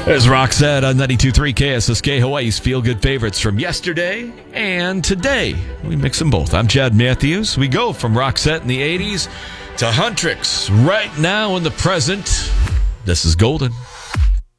There's Roxette on 92.3 KSSK, Hawaii's feel-good favorites from yesterday and today. We mix them both. I'm Chad Matthews. We go from Roxette in the 80s to Huntrix right now in the present. This is Golden.